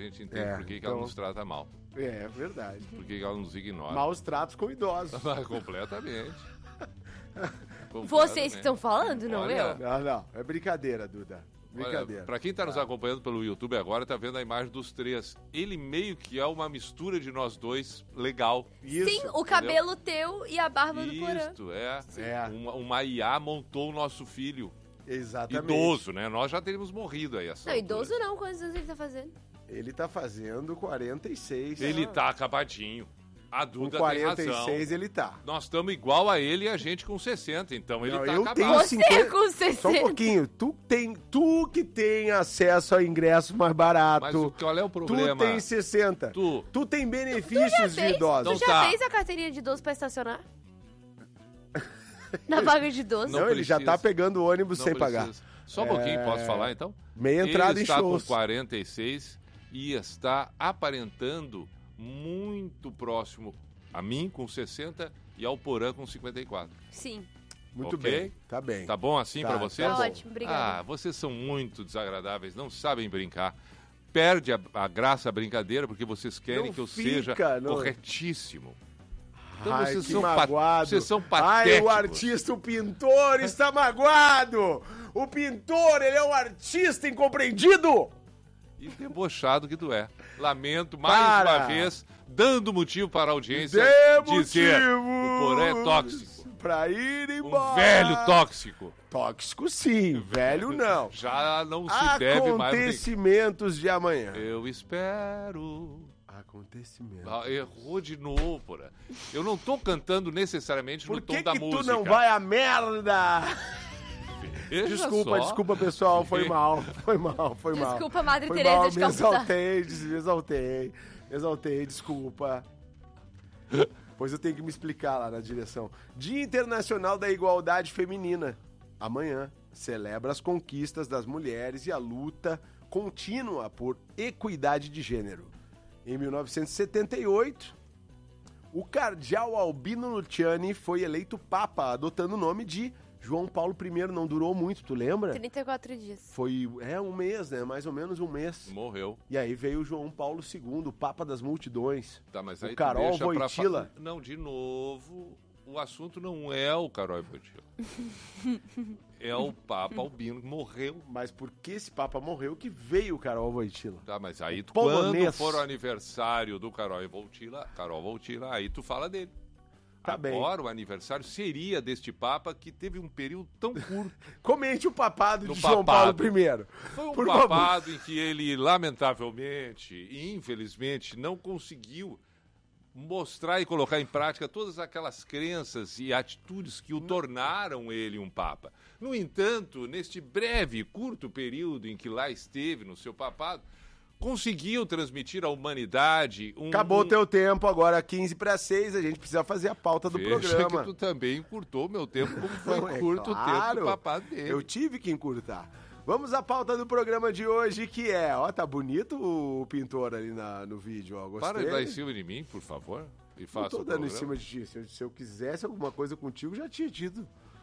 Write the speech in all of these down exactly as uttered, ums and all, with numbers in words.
gente entende É, por que, que então- ela nos trata mal. É, verdade. Por que, que ela nos ignora. Maus tratos com idosos. Completamente. Vocês que estão falando, não Olha, eu? Não, não. É brincadeira, Duda. Brincadeira. Olha, pra quem tá nos acompanhando pelo YouTube agora, tá vendo a imagem dos três. Ele meio que é uma mistura de nós dois legal. Isso. Sim, o cabelo teu e a barba do Porã. Isto, é. É. Uma, uma I A montou o nosso filho. Exatamente. Idoso, né? Nós já teríamos morrido aí essa Não, altura. idoso não, quantos anos ele tá fazendo? Ele tá fazendo quarenta e seis. Ele tá acabadinho. A Com Duda quarenta tem e razão. seis ele tá. Nós estamos igual a ele e a gente com sessenta, então ele Não, tá eu acabado. tenho Você cinquenta com sessenta. Só um pouquinho. Tu, tem, tu que tem acesso a ingresso mais barato. Mas o, qual é o problema? Tu tem sessenta. Tu, Tu tem benefícios de Fez? idosos. Tu já tá. fez a carteirinha de idoso pra estacionar? Na vaga de idoso? Não, Não ele já precisa. tá pegando o ônibus não sem precisa. pagar. Só um pouquinho, posso falar então? Meia entrada ele em está shows. com quarenta e seis e está aparentando muito próximo a mim com sessenta e ao Porã com cinquenta e quatro. Sim. Muito Ok. bem. Tá bem. Tá bom assim Tá, pra vocês? tá Tá bom. ótimo, obrigada. Ah, vocês são muito desagradáveis, não sabem brincar. Perde a, a graça a brincadeira porque vocês querem Não que eu fica, seja não. corretíssimo. Então Ai, vocês que são pa- magoado. vocês são Ai, patéticos. o artista, o pintor está magoado. O pintor, ele é um artista incompreendido. E debochado que tu é. Lamento mais Para. uma vez, dando motivo para a audiência Dê dizer motivo o Porã é tóxico. Pra ir Um embora. velho tóxico. Tóxico sim, velho não. Já não se deve mais... Acontecimentos de amanhã. Eu espero... Acontecimentos. Ah, errou de novo, Porã. Eu não tô cantando necessariamente Por no tom que da que música. tu não vai a merda? Veja Desculpa, só. desculpa, pessoal. Foi mal, foi mal, foi mal. Desculpa, Madre Foi Teresa mal, de me Calcutá. exaltei, des- me exaltei, me exaltei, desculpa. Pois eu tenho que me explicar lá na direção. Dia Internacional da Igualdade Feminina. Amanhã celebra as conquistas das mulheres e a luta contínua por equidade de gênero. Em mil novecentos e setenta e oito, o cardeal Albino Luciani foi eleito papa, adotando o nome de João Paulo I. Não durou muito, tu lembra? trinta e quatro dias. Foi, é, um mês, né? Mais ou menos um mês. Morreu. E aí veio o João Paulo segundo, o Papa das Multidões. Tá, mas O aí tu Carol deixa pra Wojtyla. fa- Não, de novo, o assunto não é o Carol Wojtyla. É o Papa Albino que morreu. Mas porque esse Papa morreu que veio o Carol Wojtyla. Tá, mas aí tu, polonês. quando for o aniversário do Carol Wojtyla, Carol Wojtyla, aí tu fala dele. Tá bem. Agora o aniversário seria deste Papa que teve um período tão curto. Comente o papado No de João papado. Paulo I. Foi um Por favor. papado em que ele, lamentavelmente e infelizmente, não conseguiu mostrar e colocar em prática todas aquelas crenças e atitudes que o tornaram ele um papa. No entanto, neste breve, curto período em que lá esteve no seu papado, conseguiu transmitir à humanidade um... Acabou o um... teu tempo, agora quinze para seis, a gente precisa fazer a pauta do Veja programa. que tu também encurtou meu tempo, como foi Não, é curto o tempo claro. do papado dele. Eu tive que encurtar. Vamos à pauta do programa de hoje, que é... Ó, tá bonito o pintor ali na, no vídeo, ó. Gostei. Para de dar em cima de mim, por favor, e Não faça tô o dando em programa. cima de ti. Se eu, se eu quisesse alguma coisa contigo, já tinha tido.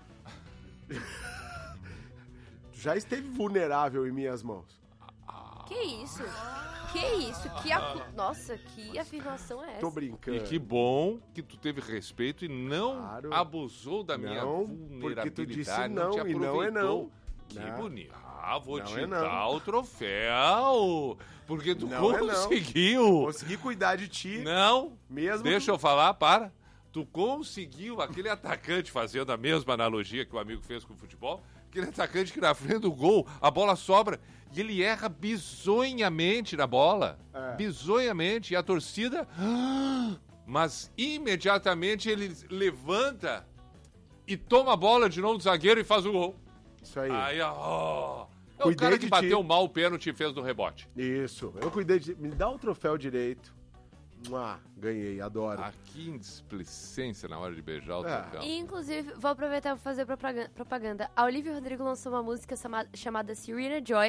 Tu já esteve vulnerável em minhas mãos. Que isso? Que isso? Que acu... Nossa, que afirmação é essa? Tô brincando. E que bom que tu teve respeito e não Claro. abusou da minha Não, vulnerabilidade. porque tu disse não, não, te e não é aproveitou. não. Que Não. bonito. Ah, vou Não te é não. dar o troféu. Porque tu Não é não. conseguiu. Consegui cuidar de ti, Não. mesmo... Deixa eu falar, para. Tu conseguiu aquele atacante, fazendo a mesma analogia que o amigo fez com o futebol, aquele atacante que na frente do gol, a bola sobra e ele erra bizonhamente na bola. É. Bizonhamente. E a torcida... Mas imediatamente ele levanta e toma a bola de novo do zagueiro e faz o gol. Isso aí. Aí, ó... É o Cuidei cara que de bateu ti. mal o pênalti e fez no rebote. Isso. Eu cuidei de... Me dá o troféu direito. Mua, ganhei, adoro. Ah, que indisplicência na hora de beijar o É. troféu. E, inclusive, vou aproveitar para fazer propagan- propaganda. A Olivia Rodrigo lançou uma música chama- chamada Serena Joy,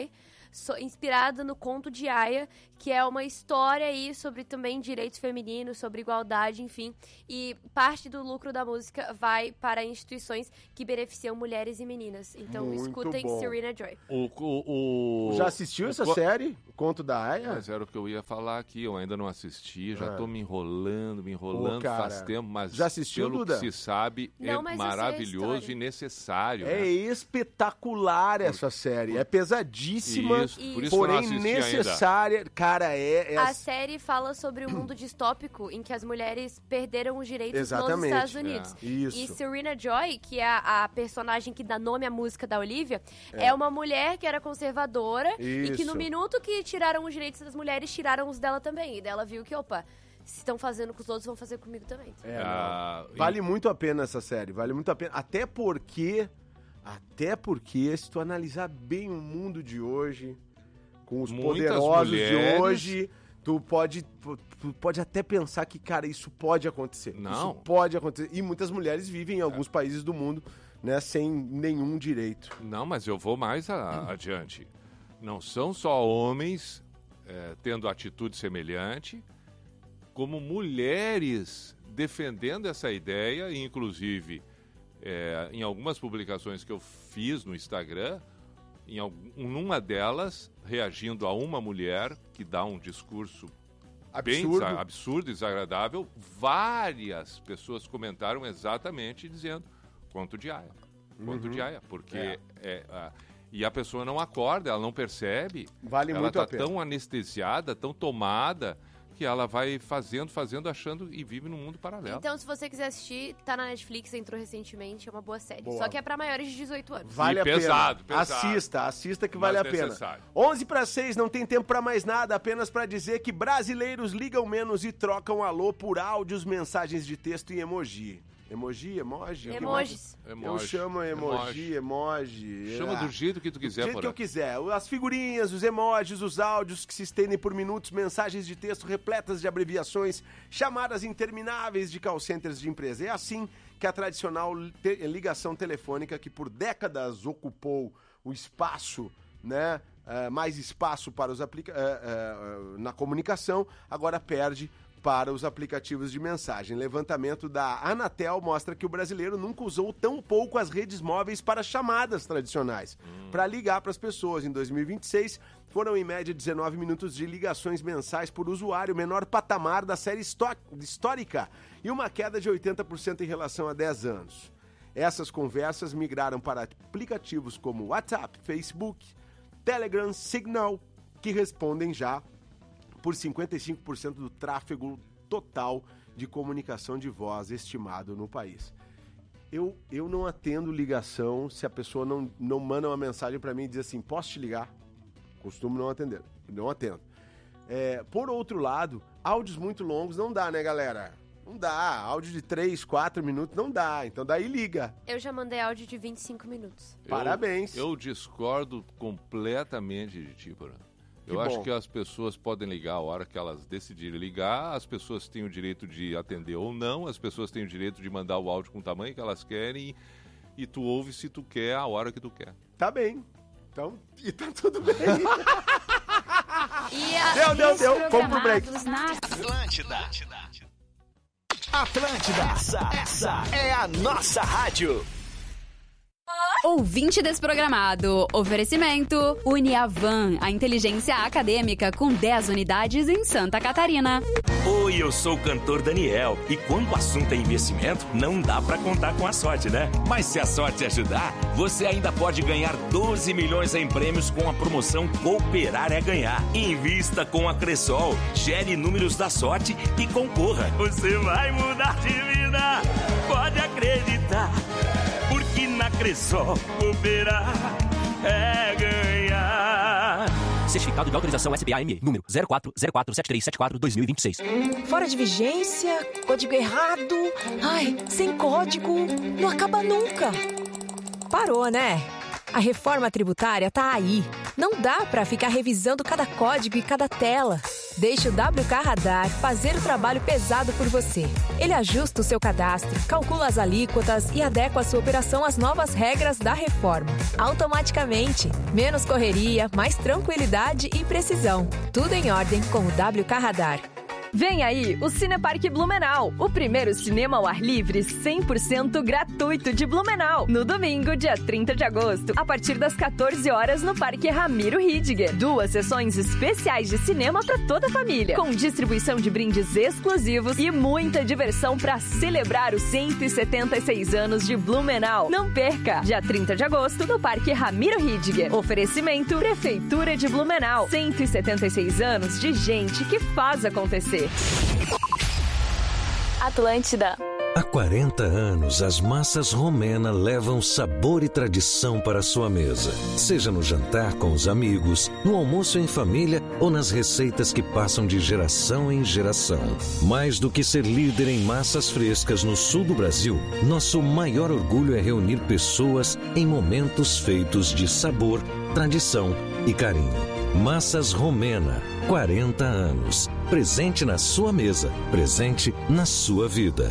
so- inspirada no conto de Aya, que é uma história aí sobre também direitos femininos, sobre igualdade, enfim. E parte do lucro da música vai para instituições que beneficiam mulheres e meninas. Então Muito escutem bom. Serena Joy. O, o, o- Já assistiu o essa co- série? O Conto da Aya? Mas era o que eu ia falar aqui, eu ainda não assisti, já Ah. tô me enrolando, me enrolando Pô, cara. faz tempo, mas Já assistiu, pelo Duda? que se sabe, Não, é mas eu sei a maravilhoso história. e necessário. É né? espetacular essa série. É pesadíssima, Isso, por isso que eu não porém assisti ainda. necessária. Cara, é... é A a- série fala sobre um mundo distópico em que as mulheres perderam os direitos Exatamente. nos Estados Unidos. Isso. E Serena Joy, que é a, a personagem que dá nome à música da Olivia, é. uma mulher que era conservadora e que no Isso. minuto que tiraram os direitos das mulheres, tiraram os dela também. E dela viu que, opa, se estão fazendo com os outros, vão fazer comigo também. É, Ah, não. Vale muito a pena essa série, vale muito a pena. Até porque, até porque, se tu analisar bem o mundo de hoje, com os Muitas poderosos mulheres- de hoje, tu pode, tu pode até pensar que, cara, isso pode acontecer. Não. Isso pode acontecer. E muitas mulheres vivem em alguns países do mundo, né, sem nenhum direito. Não, mas eu vou mais a- adiante. Não são só homens é, tendo atitude semelhante, como mulheres defendendo essa ideia, e inclusive é, em algumas publicações que eu fiz no Instagram, em algum, numa delas, reagindo a uma mulher que dá um discurso bem Absurdo. desa- absurdo e desagradável, várias pessoas comentaram exatamente dizendo conto de Aya. Conto de Aya, porque É. é, a- e a pessoa não acorda, ela não percebe, Vale ela muito está a pena. tão anestesiada, tão tomada, que ela vai fazendo, fazendo, achando e vive num mundo paralelo. Então, se você quiser assistir, tá na Netflix, entrou recentemente, é uma boa série. Boa. Só que é pra maiores de dezoito anos. Vale E a pesado, pena. pesado. Assista, assista que vale Mas a pena. necessário. onze para seis, não tem tempo para mais nada, apenas para dizer que brasileiros ligam menos e trocam alô por áudios, mensagens de texto e emoji. Emoji, emoji? Emojis. Eu Emoji. chamo emoji, emoji. Chama Ah, do jeito que tu do quiser, jeito que Porã. eu quiser. As figurinhas, os emojis, os áudios que se estendem por minutos, mensagens de texto repletas de abreviações, chamadas intermináveis de call centers de empresa. É assim que a tradicional te- ligação telefônica, que por décadas ocupou o espaço, né, eh, mais espaço para os aplica eh, eh, na comunicação, agora perde para os aplicativos de mensagem. Levantamento da Anatel mostra que o brasileiro nunca usou tão pouco as redes móveis para chamadas tradicionais, para ligar para as pessoas. Em dois mil e vinte e seis, foram em média dezenove minutos de ligações mensais por usuário, menor patamar da série histó- histórica, e uma queda de oitenta por cento em relação a dez anos. Essas conversas migraram para aplicativos como WhatsApp, Facebook, Telegram, Signal, que respondem já por cinquenta e cinco por cento do tráfego total de comunicação de voz estimado no país. Eu, eu não atendo ligação se a pessoa não, não manda uma mensagem para mim e diz assim, posso te ligar? Costumo não atender, não atendo. É, por outro lado, áudios muito longos não dá, né, galera? Não dá, áudio de três, quatro minutos não dá, então daí liga. Eu já mandei áudio de vinte e cinco minutos. Eu- Parabéns. Eu discordo completamente de ti, Porã. Eu Que acho bom. que as pessoas podem ligar a hora que elas decidirem ligar, as pessoas têm o direito de atender ou não, as pessoas têm o direito de mandar o áudio com o tamanho que elas querem e, e tu ouve se tu quer, a hora que tu quer. Tá bem. Então, e tá tudo bem. E a... Deu, deu, deu. Vamos pro break. Programados na Atlântida. Atlântida, essa, essa é a nossa rádio. Ouvinte desprogramado. Oferecimento Uniavan, a inteligência acadêmica com dez unidades em Santa Catarina. Oi, eu sou o cantor Daniel. E quando o assunto é investimento, não dá pra contar com a sorte, né? Mas se a sorte ajudar, você ainda pode ganhar doze milhões em prêmios com a promoção Cooperar é Ganhar. Invista com a Cressol, gere números da sorte e concorra. Você vai mudar de vida, pode acreditar. Porque na Cressol, cooperar é ganhar. Certificado de autorização S B A M E, número zero quatro zero quatro sete três sete quatro dois mil e vinte e seis. Fora de vigência, código errado. Ai, sem código, não acaba nunca. Parou, né? A reforma tributária tá aí. Não dá pra ficar revisando cada código e cada tela. Deixe o W K Radar fazer o trabalho pesado por você. Ele ajusta o seu cadastro, calcula as alíquotas e adequa a sua operação às novas regras da reforma. Automaticamente. Menos correria, mais tranquilidade e precisão. Tudo em ordem com o W K Radar. Vem aí o Cineparque Blumenau, o primeiro cinema ao ar livre cem por cento gratuito de Blumenau, no domingo, dia trinta de agosto, a partir das quatorze horas no Parque Ramiro Ridger. Duas sessões especiais de cinema para toda a família, com distribuição de brindes exclusivos e muita diversão para celebrar os cento e setenta e seis anos de Blumenau. Não perca! Dia trinta de agosto, no Parque Ramiro Ridger. Oferecimento Prefeitura de Blumenau. cento e setenta e seis anos de gente que faz acontecer. Atlântida. Há quarenta anos, as massas Romena levam sabor e tradição para a sua mesa. Seja no jantar com os amigos, no almoço em família ou nas receitas que passam de geração em geração. Mais do que ser líder em massas frescas no sul do Brasil, nosso maior orgulho é reunir pessoas em momentos feitos de sabor, tradição e carinho. Massas Romena, quarenta anos. Presente na sua mesa, presente na sua vida.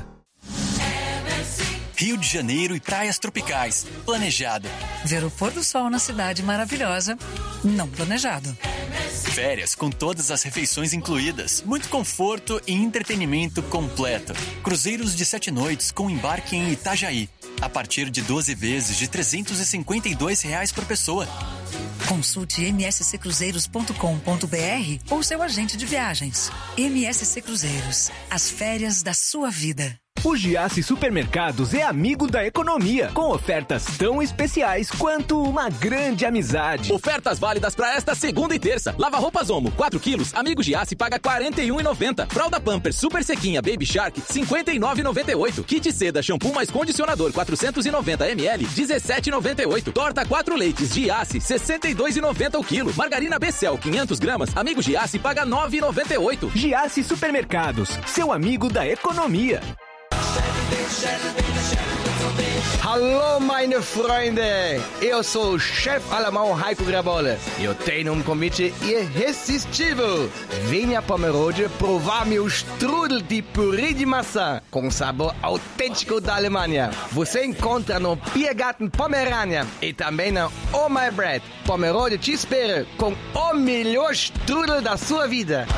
Rio de Janeiro e praias tropicais. Planejado. Ver o pôr do sol na cidade maravilhosa. Não planejado. Férias com todas as refeições incluídas. Muito conforto e entretenimento completo. Cruzeiros de sete noites com embarque em Itajaí. A partir de doze vezes de trezentos e cinquenta e dois reais por pessoa. Consulte m s c cruzeiros ponto com ponto b r ou seu agente de viagens. M S C Cruzeiros. As férias da sua vida. O Giasse Supermercados é amigo da economia, com ofertas tão especiais quanto uma grande amizade. Ofertas válidas para esta segunda e terça. Lava-roupas Omo, quatro quilos, amigo Giasse paga quarenta e um reais e noventa centavos. Fralda Pampers Super Sequinha Baby Shark, cinquenta e nove reais e noventa e oito centavos. Kit Seda Shampoo mais Condicionador quatrocentos e noventa mililitros, dezessete reais e noventa e oito centavos. Torta quatro leites Giasse, sessenta e dois reais e noventa centavos o quilo. Margarina Becel, quinhentas gramas, amigo Giasse paga nove reais e noventa e oito centavos. Giasse Supermercados, seu amigo da economia. Hallo meine Freunde, eu sou o chefe alemão Heiko Grabolle. Eu tenho um convite irresistível. Venha a Pomerode provar meu strudel de purê de maçã com sabor autêntico da Alemanha. Você encontra no Biergarten Pomerânia e também na Oh My Bread. Pomerode te espera com o melhor strudel da sua vida.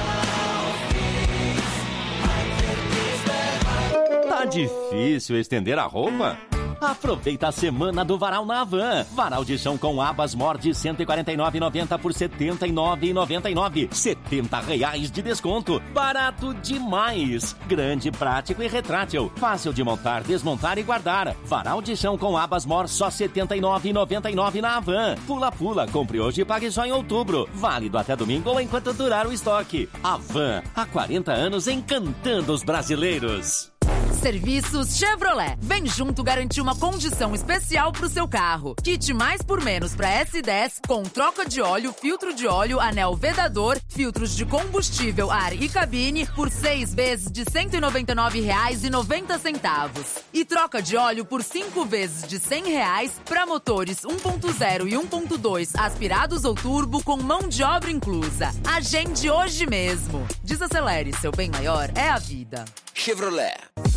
Tá difícil estender a roupa? Aproveita a semana do Varal na Havan. Varal de chão com abas Mor de cento e quarenta e nove reais e noventa centavos por setenta e nove reais e noventa e nove centavos. setenta reais de desconto. Barato demais. Grande, prático e retrátil. Fácil de montar, desmontar e guardar. Varal de chão com abas Mor só setenta e nove reais e noventa e nove centavos na Havan. Pula Pula, compre hoje e pague só em outubro. Válido até domingo ou enquanto durar o estoque. Havan, há quarenta anos encantando os brasileiros. Serviços Chevrolet. Vem junto garantir uma condição especial pro seu carro. Kit mais por menos para S dez com troca de óleo, filtro de óleo, anel vedador, filtros de combustível, ar e cabine por seis vezes de cento e noventa e nove reais e noventa centavos. E troca de óleo por cinco vezes de cem reais para motores um ponto zero e um ponto dois aspirados ou turbo com mão de obra inclusa. Agende hoje mesmo. Desacelere, seu bem maior é a vida. Chevrolet.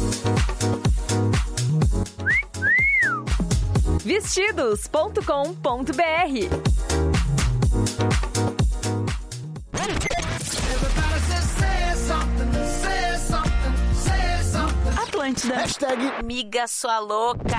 Vestidos ponto com ponto b r. Atlântida. Hashtag Miga Sua Louca.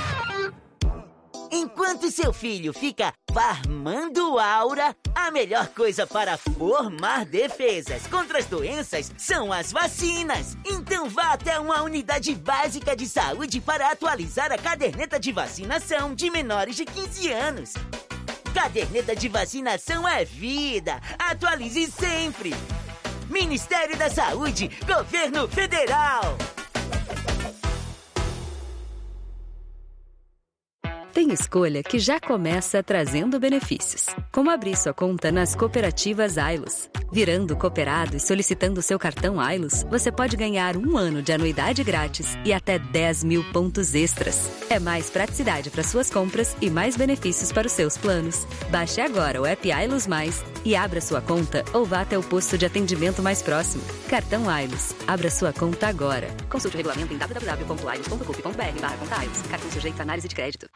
Enquanto seu filho fica farmando aura, a melhor coisa para formar defesas contra as doenças são as vacinas. Então vá até uma unidade básica de saúde para atualizar a caderneta de vacinação de menores de quinze anos. Caderneta de vacinação é vida. Atualize sempre. Ministério da Saúde, Governo Federal. Tem escolha que já começa trazendo benefícios, como abrir sua conta nas cooperativas Ailos. Virando cooperado e solicitando seu cartão Ailos, você pode ganhar um ano de anuidade grátis e até dez mil pontos extras. É mais praticidade para suas compras e mais benefícios para os seus planos. Baixe agora o app Ailos Mais e abra sua conta ou vá até o posto de atendimento mais próximo. Cartão Ailos. Abra sua conta agora. Consulte o regulamento em w w w ponto ailos ponto com ponto b r barra conta Ailos. Cartão sujeito a análise de crédito.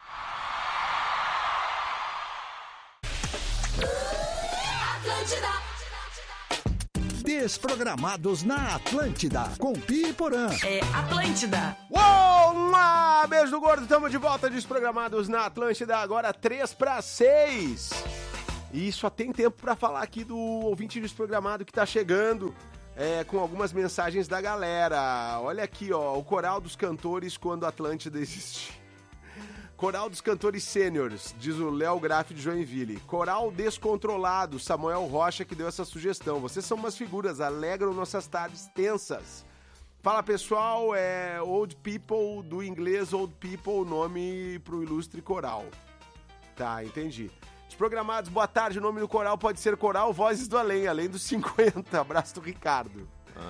Desprogramados na Atlântida, com Pi e Porã. É Atlântida. Uou, uma beijo do gordo, estamos de volta, Desprogramados na Atlântida, agora três para seis. E só tem tempo para falar aqui do ouvinte desprogramado que tá chegando, é, com algumas mensagens da galera. Olha aqui, ó, o coral dos cantores quando a Atlântida existia. Coral dos Cantores Sêniores, diz o Léo Graff de Joinville. Coral Descontrolado, Samuel Rocha que deu essa sugestão. Vocês são umas figuras, alegram nossas tardes tensas. Fala pessoal, é Old People, do inglês Old People, nome pro ilustre coral. Tá, entendi. Desprogramados, boa tarde, o nome do coral pode ser Coral Vozes do Além, além dos cinquenta. Abraço do Ricardo.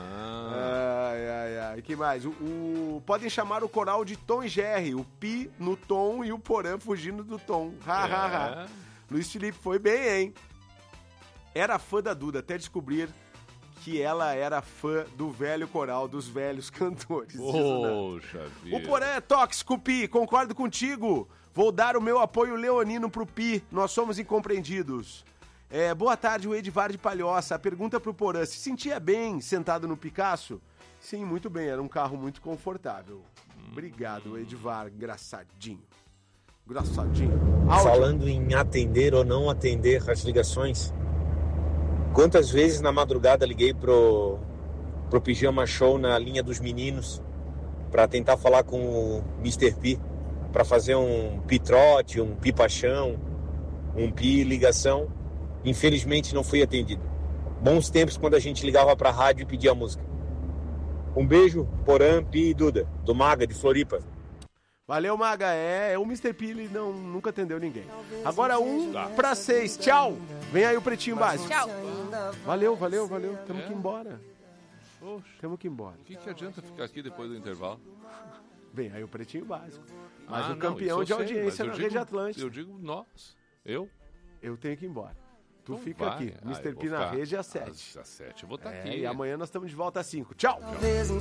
Ah. Ai, ai, ai. Que mais? O, o, podem chamar o coral de Tom e Jerry. O Pi no tom e o Porã fugindo do tom. Ha, é. ha, ha. Luiz Felipe foi bem, hein? Era fã da Duda, até descobrir que ela era fã do velho coral, dos velhos cantores. Poxa vida. O Porã é tóxico, Pi. Concordo contigo. Vou dar o meu apoio leonino pro Pi. Nós somos incompreendidos. É, boa tarde, o Edivar de Palhoça. A pergunta pro Porã, se sentia bem sentado no Picasso? Sim, muito bem, era um carro muito confortável. Obrigado, Edivar, engraçadinho. Engraçadinho. Áudio. Falando em atender ou não atender as ligações, quantas vezes na madrugada liguei pro, pro Pijama Show na linha dos meninos para tentar falar com o mister P, para fazer um pi-trote, um pi-paixão, um pi-ligação. Infelizmente não fui atendido. Bons tempos quando a gente ligava pra rádio e pedia música. Um beijo, Porã, Pi e Duda, do Maga, de Floripa. Valeu, Maga. É, o mister P ele não, nunca atendeu ninguém. Agora um pra seis. Tchau. Vem aí o Pretinho Básico. Tchau. Valeu, valeu, valeu. Temos É. que ir embora. Poxa. Temos que ir embora. O que, que adianta ficar aqui depois do intervalo? Vem aí o Pretinho Básico. Mas Ah, o não, campeão isso de eu sei, audiência mas na eu Rede digo- Atlântica. Eu digo nós. Eu? Eu tenho que ir embora. Tu Então fica vai. aqui. Ah, mister eu vou P na ficar rede às sete. Às sete eu vou estar É, aqui. e amanhã nós estamos de volta às cinco. Tchau.